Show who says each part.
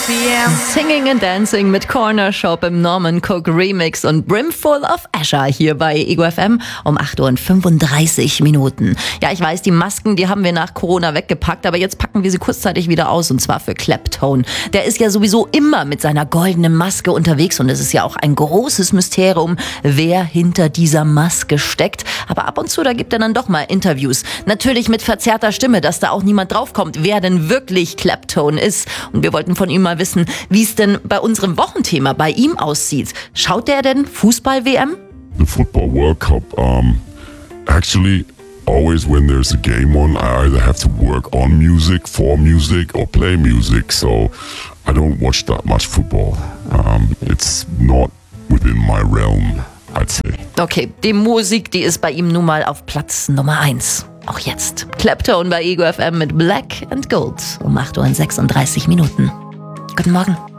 Speaker 1: PM.
Speaker 2: Singing and Dancing mit Corner Shop im Norman Cook Remix und Brimful of Azure hier bei Ego FM um 8:35 Uhr. Ja, ich weiß, die Masken, die haben wir nach Corona weggepackt, aber jetzt packen wir sie kurzzeitig wieder aus und zwar für Claptone. Der ist ja sowieso immer mit seiner goldenen Maske unterwegs und es ist ja auch ein großes Mysterium, wer hinter dieser Maske steckt. Aber ab und zu, da gibt er dann doch mal Interviews. Natürlich mit verzerrter Stimme, dass da auch niemand draufkommt, wer denn wirklich Claptone ist. Und wir wollten von ihm mal wissen, wie es denn bei unserem Wochenthema bei ihm aussieht. Schaut der denn Fußball-WM?
Speaker 3: The Football World Cup, actually, always when there's a game on, I either have to work on music, for music, or play music. So I don't watch that much football. It's not within my realm, I'd say.
Speaker 2: Okay, die Musik, die ist bei ihm nun mal auf Platz Nummer 1. Auch jetzt. Claptone bei Ego FM mit Black and Gold um 8:36 Uhr. Guten Morgen.